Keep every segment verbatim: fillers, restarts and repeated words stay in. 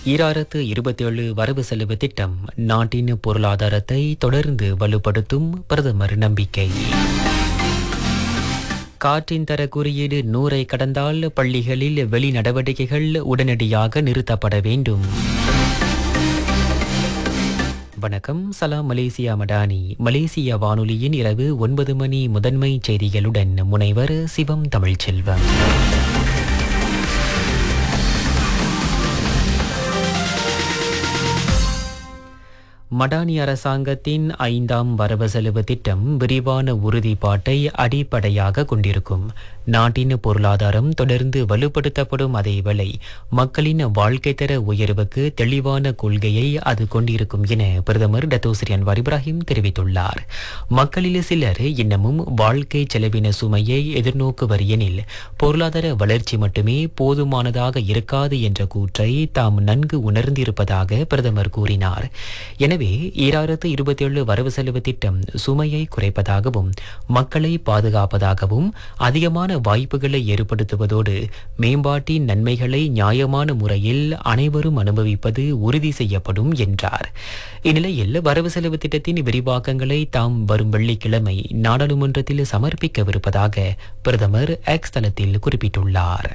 ஈராயிரத்து இருபத்தேழு வரவு செலவு திட்டம் நாட்டின் பொருளாதாரத்தை தொடர்ந்து வலுப்படுத்தும் பிரதமர் நம்பிக்கை. காற்றின் தர குறியீடு நூறை கடந்தால் பள்ளிகளில் வெளி நடவடிக்கைகள் உடனடியாக நிறுத்தப்பட வேண்டும். வணக்கம், சலாம் மலேசியா மடானி. மலேசிய வானொலியின் இரவு ஒன்பது மணி முதன்மை செய்திகளுடன் முனைவர் சிவம் தமிழ்ச்செல்வம். மடானி அரசாங்கத்தின் ஐந்தாம் வரவு செலவு திட்டம் விரிவான உறுதிப்பாட்டை அடிப்படையாக கொண்டிருக்கும். நாட்டின் பொருளாதாரம் தொடர்ந்து வலுப்படுத்தப்படும் அதேவேளை மக்களின் வாழ்க்கை தர உயர்வுக்கு தெளிவான கொள்கையை அது கொண்டிருக்கும் என பிரதமர் டத்தோஸ்ரீ அன்வார் இப்ராஹிம் தெரிவித்துள்ளார். மக்களில் சிலர் இன்னமும் வாழ்க்கை செலவின சுமையை எதிர்நோக்குவர் எனில் பொருளாதார வளர்ச்சி மட்டுமே போதுமானதாக இருக்காது என்ற கூற்றை தாம் நன்கு உணர்ந்திருப்பதாக பிரதமர் கூறினார். எனவே ஈராயிரத்து இருபத்தேழு வரவு செலவு திட்டம் சுமையை குறைப்பதாகவும் மக்களை பாதுகாப்பதாகவும் அதிகமான வாய்ப்புகளை ஏற்படுத்துவதோடு மேம்பாட்டின் நன்மைகளை நியாயமான முறையில் அனைவரும் அனுபவிப்பது உறுதி செய்யப்படும் என்றார். இந்நிலையில் வரவு செலவு திட்டத்தின் விரிவாக்கங்களை தாம் வரும் வெள்ளிக்கிழமை நாடாளுமன்றத்தில் சமர்ப்பிக்கவிருப்பதாக பிரதமர் எக்ஸ் தளத்தில் குறிப்பிட்டுள்ளார்.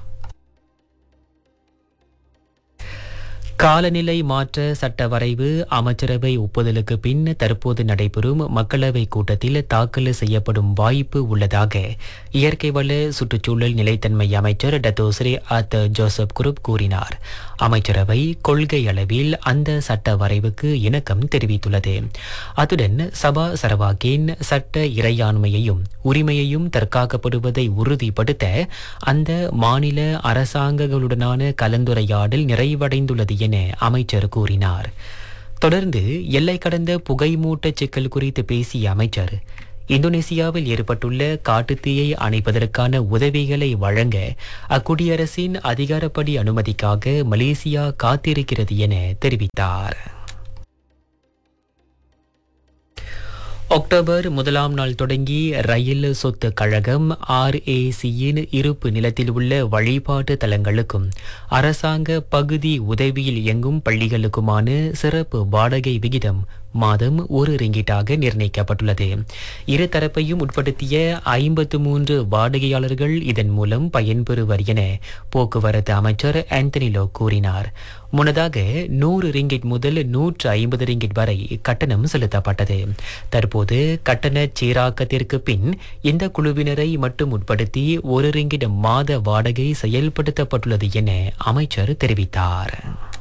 காலநிலை மாற்ற சட்ட வரைவு அமைச்சரவை ஒப்புதலுக்கு பின் தற்போது நடைபெறும் மக்களவை கூட்டத்தில் தாக்கல் செய்யப்படும் வாய்ப்பு உள்ளதாக இயற்கை வள சுற்றுச்சூழல் நிலைத்தன்மை அமைச்சர் டத்தோஸ்ரீ அத் ஜோசப் குரூப் கூறினார். அமைச்சரவை கொள்கை அளவில் அந்த சட்ட வரைவுக்கு இணக்கம் தெரிவித்துள்ளது. அத்துடன் சபா சரவாக்கின் சட்ட இறையாண்மையையும் உரிமையையும் தற்காக்கப்படுவதை உறுதிப்படுத்த அந்த மாநில அரசாங்கங்களுடனான கலந்துரையாடல் நிறைவடைந்துள்ளது என அமைச்சர் கூறினார். தொடர்ந்து எல்லை கடந்த புகைமூட்ட சிக்கல் குறித்து பேசிய அமைச்சர், இந்தோனேசியாவில் ஏற்பட்டுள்ள காட்டுத்தீயை அணைப்பதற்கான உதவிகளை வழங்க அக்குடியரசின் அதிகாரப்படி அனுமதிக்காக மலேசியா காத்திருக்கிறது என தெரிவித்தார். அக்டோபர் முதலாம் நாள் தொடங்கி ரயில் சொத்து கழகம் ஆர் ஏ சியின் இருப்பு நிலத்தில் உள்ள வழிபாட்டு தலங்களுக்கும் அரசாங்க பகுதி உதவியில் இயங்கும் பள்ளிகளுக்குமான சிறப்பு வாடகை விகிதம் மாதம் ஒரு ரிங்கிட்டாக நிர்ணயிக்கப்பட்டுள்ளது. இரு தரப்பையும் உட்படுத்திய ஐம்பத்து மூன்று வாடகையாளர்கள் இதன் மூலம் பயன்பெறுவர் என போக்குவரத்து அமைச்சர் ஆந்தனி லோ கூறினார். முன்னதாக நூறு ரிங்கிட் முதல் நூற்று ஐம்பது ரிங்கிட் வரை கட்டணம் செலுத்தப்பட்டது. தற்போது கட்டண சீராக்கத்திற்கு பின் இந்த குழுவினரை மட்டும் உட்படுத்தி ஒரு ரிங்கிட் மாத வாடகை செயல்படுத்தப்பட்டுள்ளது என அமைச்சர் தெரிவித்தார்.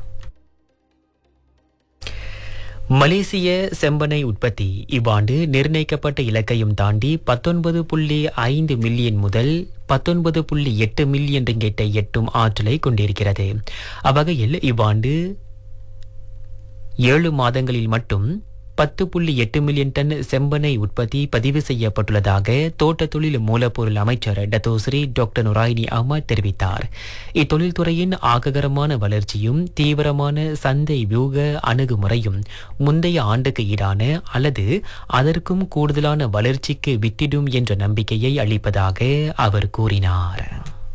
மலேசிய செம்பனை உற்பத்தி இவ்வாண்டு நிர்ணயிக்கப்பட்ட இலக்கையும் தாண்டி பத்தொன்பது புள்ளி ஐந்து மில்லியன் முதல் பத்தொன்பது புள்ளி எட்டு மில்லியன் ரிங்கெட்டை எட்டும் ஆற்றலை கொண்டிருக்கிறது. அவ்வகையில் இவ்வாண்டு ஏழு மாதங்களில் மட்டும் பத்து புள்ளி எட்டு மில்லியன் டன் செம்பனை உற்பத்தி பதிவு செய்யப்பட்டுள்ளதாக தோட்ட தொழில் மூலப்பொருள் அமைச்சர் டத்தோஸ்ரீ டாக்டர் நுராயினி அஹ்மத் தெரிவித்தார். இத்தொழில்துறையின் ஆக்ககரமான வளர்ச்சியும் தீவிரமான சந்தை வியூக அணுகுமுறையும் முந்தைய ஆண்டுக்கு ஈடான அல்லது அதற்கும் கூடுதலான வளர்ச்சிக்கு வித்திடும் என்ற நம்பிக்கையை அளிப்பதாக அவர் கூறினார்.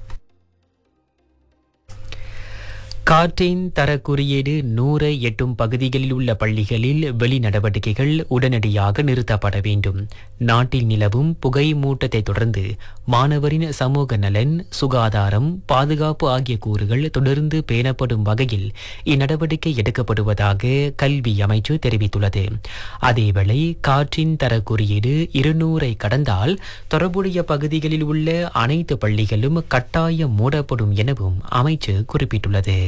காற்றின் தர குறியீடு நூறை எட்டும் பகுதிகளில் உள்ள பள்ளிகளில் வெளி நடவடிக்கைகள் உடனடியாக நிறுத்தப்பட வேண்டும். நாட்டில் நிலவும் புகை மூட்டத்தை தொடர்ந்து மாணவரின் சமூக நலன், சுகாதாரம், பாதுகாப்பு ஆகிய கூறுகள் தொடர்ந்து பேணப்படும் வகையில் இந்நடவடிக்கை எடுக்கப்படுவதாக கல்வி அமைச்சு தெரிவித்துள்ளது. அதேவேளை காற்றின் தர குறியீடு இருநூறை கடந்தால் தொடர்புடைய பகுதிகளில் உள்ள அனைத்து பள்ளிகளும் கட்டாயம் மூடப்படும் எனவும் அமைச்சு குறிப்பிட்டுள்ளது.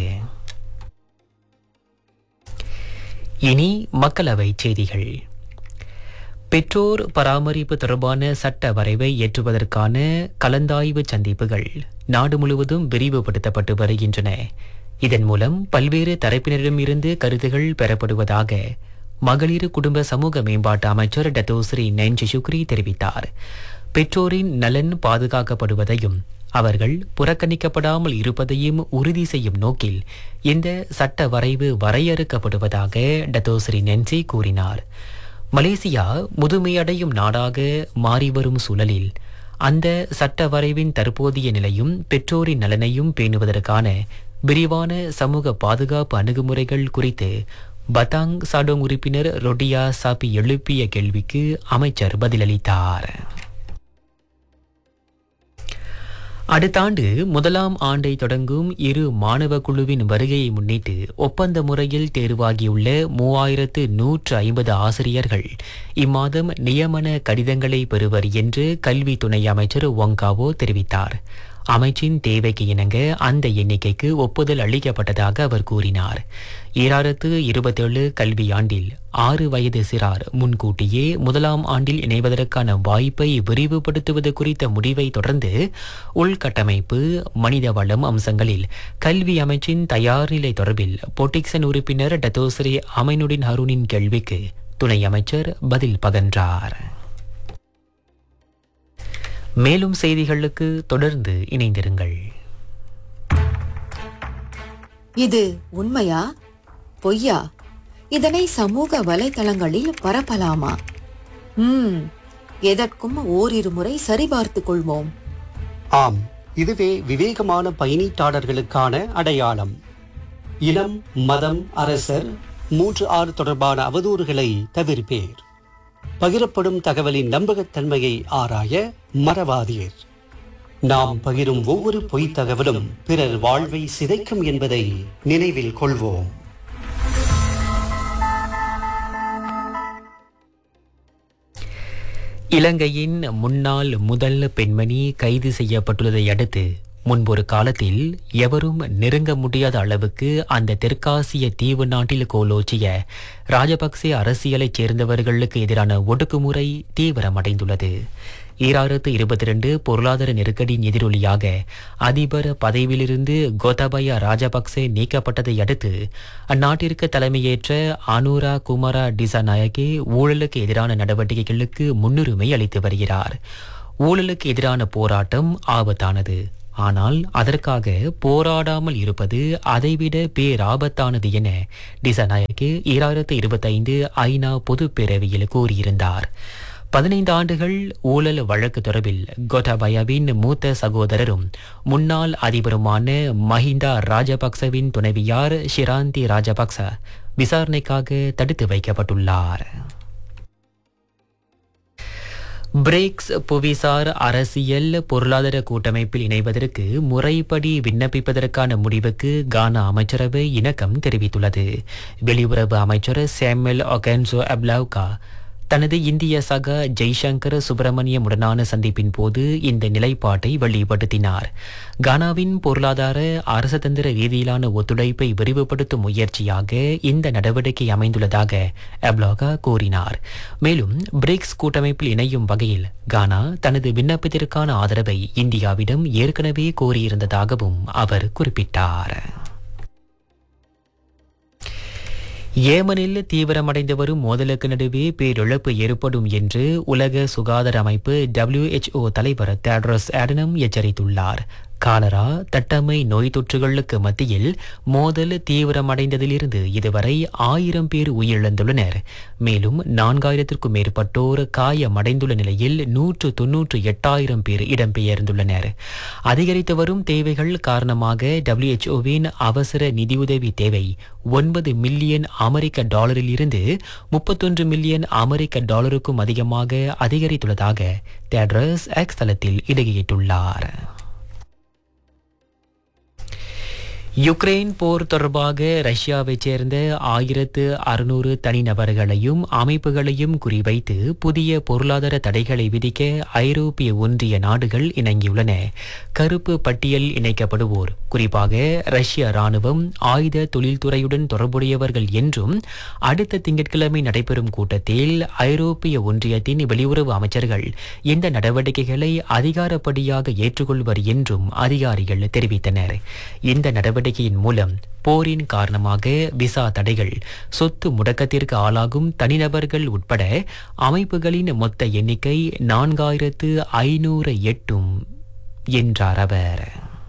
இனி மக்களவை செய்திகள். பெற்றோர் பராமரிப்பு தொடர்பான சட்ட வரைவை ஏற்றுவதற்கான கலந்தாய்வு சந்திப்புகள் நாடு முழுவதும் விரிவுபடுத்தப்பட்டு வருகின்றன. இதன் மூலம் பல்வேறு தரப்பினரிடமிருந்து கருத்துகள் பெறப்படுவதாக மகளிர் குடும்ப சமூக மேம்பாட்டு அமைச்சர் டத்தோஸ்ரீ நெஞ்சி சுக்ரி தெரிவித்தார். பெற்றோரின் நலன் பாதுகாக்கப்படுவதையும் அவர்கள் புறக்கணிக்கப்படாமல் இருப்பதையும் உறுதி செய்யும் நோக்கில் இந்த சட்ட வரைவு வரையறுக்கப்படுவதாக டத்தோஸ்ரீ நென்சி கூறினார். மலேசியா முதுமையடையும் நாடாக மாறிவரும் சூழலில் அந்த சட்ட வரைவின் தற்போதைய நிலையும் பெற்றோரின் நலனையும் பேணுவதற்கான விரிவான சமூக பாதுகாப்பு அணுகுமுறைகள் குறித்து பதாங் சாடோங் உறுப்பினர் ரொடியா சாபி எழுப்பிய கேள்விக்கு அமைச்சர் பதிலளித்தார். அடுத்த ஆண்டு முதலாம் ஆண்டை தொடங்கும் இரு மாணவ குழுவின் வருகையை முன்னிட்டு ஒப்பந்த முறையில் தேர்வாகியுள்ள மூவாயிரத்து நூற்று ஐம்பது ஆசிரியர்கள் இம்மாதம் நியமன கடிதங்களை பெறுவர் என்று கல்வி துணை அமைச்சர் ஒங்காவோ தெரிவித்தார். அமைச்சின் தேவைக்கு இணங்க அந்த எண்ணிக்கைக்கு ஒப்புதல் அளிக்கப்பட்டதாக அவர் கூறினார். ஈராயிரத்து இருபத்தேழு கல்வியாண்டில் ஆறு வயது சிறார் முன்கூட்டியே முதலாம் ஆண்டில் இணைவதற்கான வாய்ப்பை விரிவுபடுத்துவது குறித்த முடிவை தொடர்ந்து உள்கட்டமைப்பு மனித வளம் அம்சங்களில் கல்வி அமைச்சின் தயார்நிலை தொடர்பில் பொட்டிக்சன் உறுப்பினர் டத்தோஸ்ரீ அமைனுடின் ஹருனின் கேள்விக்கு துணை அமைச்சர் பதில் பகன்றார். மேலும் செய்திகளுக்கு தொடர்ந்து இணைந்திருங்கள். இது உண்மையா பொய்யா? இதனை சமூக வலைதளங்களில் பரப்பலாமா? ம் எதற்கும் ஓரிரு முறை சரிபார்த்துக் கொள்வோம். ஆம், இதுவே விவேகமான பயணீட்டாளர்களுக்கான அடையாளம். இனம், மதம், அரசர் மூன்று ஆறு தொடர்பான அவதூறுகளை தவிர்ப்பேர். பகிரப்படும் தகவலின் நம்பகத்தன்மையை ஆராய மறவாதீர். நாம் பகிரும் ஒவ்வொரு பொய்த் தகவலும் பிறர் வாழ்வை சிதைக்கும் என்பதை நினைவில் கொள்வோம். இலங்கையின் முன்னாள் முதல் பெண்மணி கைது செய்யப்பட்டுள்ளதை அடுத்து முன்பொரு காலத்தில் எவரும் நெருங்க முடியாத அளவுக்கு அந்த தெற்காசிய தீவு நாட்டில் கோலோச்சிய ராஜபக்சே அரசியலைச் சேர்ந்தவர்களுக்கு எதிரான ஒடுக்குமுறை தீவிரமடைந்துள்ளது. ஈராயிரத்து இருபத்தி இரண்டு பொருளாதார நெருக்கடியின் எதிரொலியாக அதிபர் பதவியிலிருந்து கோத்தபய ராஜபக்சே நீக்கப்பட்டதை அடுத்து அந்நாட்டிற்கு தலைமையேற்ற அனுரா குமாரா டிசாநாயகே ஊழலுக்கு எதிரான நடவடிக்கைகளுக்கு முன்னுரிமை அளித்து வருகிறார். ஊழலுக்கு எதிரான போராட்டம் ஆபத்தானது, ஆனால் அதற்காக போராடாமல் இருப்பது அதைவிட பேராபத்தானது என டிசாநாயகே ஈராயிரத்து இருபத்தைந்து ஐநா பொதுப் பேரவையில் கூறியிருந்தார். பதினைந்து ஆண்டுகள் ஊழல் வழக்கு தொடர்பில் கோட்டாபயாவின் மூத்த சகோதரரும் முன்னாள் அதிபருமான மஹிந்தா ராஜபக்சவின் துணைவியார் ஷிராந்தி ராஜபக்ச விசாரணைக்காக தடுத்து வைக்கப்பட்டுள்ளார். பிரிக்ஸ் புவிசார் அரசியல் பொருளாதார கூட்டமைப்பில் இணைவதற்கு முறைப்படி விண்ணப்பிப்பதற்கான முடிவுக்கு கானா அமைச்சரவை இணக்கம் தெரிவித்துள்ளது. வெளியுறவு அமைச்சர் சாமுவேல் ஒகன்சோ அப்லாவ்கா தனது இந்திய சக ஜெய்சங்கர் சுப்பிரமணியமுடனான சந்திப்பின் போது இந்த நிலைப்பாட்டை வெளிப்படுத்தினார். கானாவின் பொருளாதார அரசதந்திர ரீதியிலான ஒத்துழைப்பை விரிவுபடுத்தும் முயற்சியாக இந்த நடவடிக்கை அமைந்துள்ளதாக அப்லாகா கூறினார். மேலும் பிரிக்ஸ் கூட்டமைப்பில் இணையும் வகையில் கானா தனது விண்ணப்பத்திற்கான ஆதரவை இந்தியாவிடம் ஏற்கனவே கோரியிருந்ததாகவும் அவர் குறிப்பிட்டார். ஏமனில் தீவிரமடைந்து வரும் மோதலுக்கு நடுவே பேரிழப்பு ஏற்படும் என்று உலக சுகாதார அமைப்பு டபிள்யூ எச் ஓ தலைவர் டெட்ரோஸ் அடனம் எச்சரித்துள்ளார். காலரா, தட்டம்மை நோய் தொற்றுகளுக்கு மத்தியில் மோதல் தீவிரமடைந்ததிலிருந்து இதுவரை ஆயிரம் பேர் உயிரிழந்துள்ளனர். மேலும் நான்காயிரத்திற்கும் மேற்பட்டோர் காயமடைந்துள்ள நிலையில் நூற்று தொன்னூற்று எட்டாயிரம் பேர் இடம்பெயர்ந்துள்ளனர். அதிகரித்து வரும் தேவைகள் காரணமாக டபிள்யூ எச் ஓவின் அவசர நிதியுதவி தேவை ஒன்பது மில்லியன் அமெரிக்க டாலரில் இருந்து முப்பத்தொன்று மில்லியன் அமெரிக்க டாலருக்கும் அதிகமாக அதிகரித்துள்ளதாக டெட்ரோஸ் எக்ஸ் தளத்தில் இடுகையிட்டுள்ளார். யுக்ரைன் போர் தொடர்பாக ரஷ்யாவைச் சேர்ந்த ஆயிரத்து அறுநூறு தனிநபர்களையும் அமைப்புகளையும் குறிவைத்து புதிய பொருளாதார தடைகளை விதிக்க ஐரோப்பிய ஒன்றிய நாடுகள் இணங்கியுள்ளன. கருப்பு பட்டியல் இணைக்கப்படுவோர், குறிப்பாக ரஷ்ய ராணுவம், ஆயுத தொழில்துறையுடன் தொடர்புடையவர்கள் என்றும் அடுத்த திங்கட்கிழமை நடைபெறும் கூட்டத்தில் ஐரோப்பிய ஒன்றியத்தின் வெளியுறவு அமைச்சர்கள் இந்த நடவடிக்கைகளை அதிகாரப்படியாக ஏற்றுக்கொள்வர் என்றும் அதிகாரிகள் தெரிவித்தனர். இந்த நடவடிக்கை நடவடிக்கையின் மூலம் போரின் காரணமாக விசா தடைகள், சொத்து முடக்கத்திற்கு ஆளாகும் தனிநபர்கள் உட்பட அமைப்புகளின் மொத்த எண்ணிக்கை நான்காயிரத்து ஐநூறு எட்டும் என்றார் அவர்.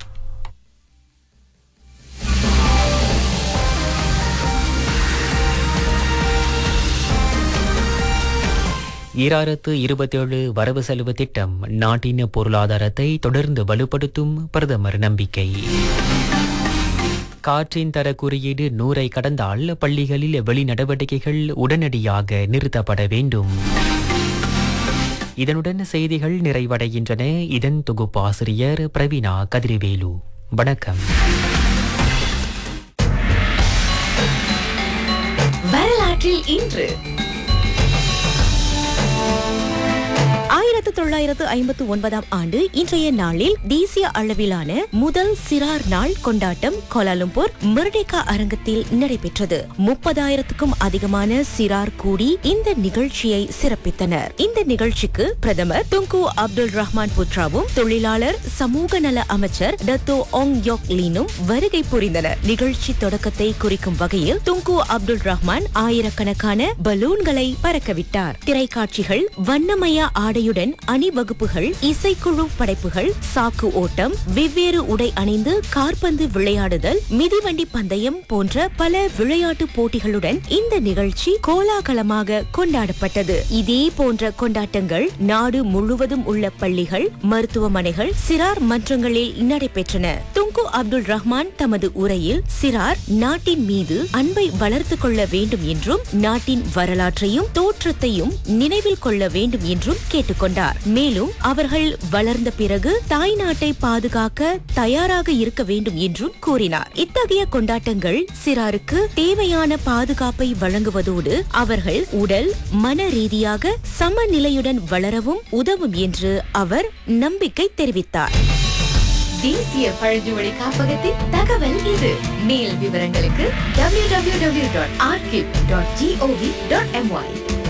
ஈராயிரத்து இருபத்தேழு வரவு செலவு திட்டம் நாட்டின் பொருளாதாரத்தை தொடர்ந்து வலுப்படுத்தும் பிரதமர் நம்பிக்கை. காற்றின் தர குறியீடு நூறை கடந்தால் பள்ளிகளில் வெளி நடவடிக்கைகள் உடனடியாக நிறுத்தப்பட வேண்டும். இதனுடன் செய்திகள் நிறைவடைகின்றன. இதன் தொகுப்பாசிரியர் பிரவீனா கதிர்வேலு. வணக்கம். வரலாற்றில் இன்று ஆயிரத்து தொள்ளாயிரத்து ஐம்பத்து ஒன்பதாம் ஆண்டு இன்றைய நாளில் தேசிய அளவிலான முதல் சிறார் நாள் கொண்டாட்டம் கோலாலம்பூர் மெர்டேகா அரங்கத்தில் நடைபெற்றது. முப்பதாயிரத்துக்கும் அதிகமான சிறார் கூடி இந்த நிகழ்ச்சியை சிறப்பித்தனர். இந்த நிகழ்ச்சிக்கு பிரதமர் துங்கு அப்துல் ரஹ்மான் புத்ராவும் தொழிலாளர் சமூக நல அமைச்சர் டத்தோ ஒங் யோக் லீனும் வருகை புரிந்தனர். நிகழ்ச்சி தொடக்கத்தை குறிக்கும் வகையில் துங்கு அப்துல் ரஹ்மான் ஆயிரக்கணக்கான பலூன்களை பறக்கவிட்டார். திரைக்காட்சிகள், வண்ணமய ஆடையுடன் அணிவகுப்புகள், இசைக்குழு படைப்புகள், சாக்கு ஓட்டம், வெவ்வேறு உடை அணிந்து காற்பந்து விளையாடுதல், மிதிவண்டி பந்தயம் போன்ற பல விளையாட்டு போட்டிகளுடன் இந்த நிகழ்ச்சி கோலாகலமாக கொண்டாடப்பட்டது. இதே போன்ற கொண்டாட்டங்கள் நாடு முழுவதும் உள்ள பள்ளிகள், மருத்துவமனைகள், சிறார் மன்றங்களில் நடைபெற்றன. துங்கு அப்துல் ரஹ்மான் தமது உரையில் சிறார் நாட்டின் மீது அன்பை வளர்த்துக் கொள்ள வேண்டும் என்றும் நாட்டின் வரலாற்றையும் தோற்றத்தையும் நினைவில் கொள்ள வேண்டும் என்றும் கேட்டுக்கொண்டார். மேலும் அவர்கள் வளர்ந்த பிறகு தாய் நாட்டை பாதுகாக்க தயாராக இருக்க வேண்டும் என்றும் கூறினார். இத்தகைய கொண்டாட்டங்கள் சிறாருக்கு தேவையான பாதுகாப்பை வழங்குவதோடு அவர்கள் உடல் மன ரீதியாக சமநிலையுடன் வளரவும் உதவும் என்று அவர் நம்பிக்கை தெரிவித்தார். தேசிய பழங்குடி காப்பகத்தின் தகவல் இது. மேல் விவரங்களுக்கு W W W dot archive dot gov dot MY.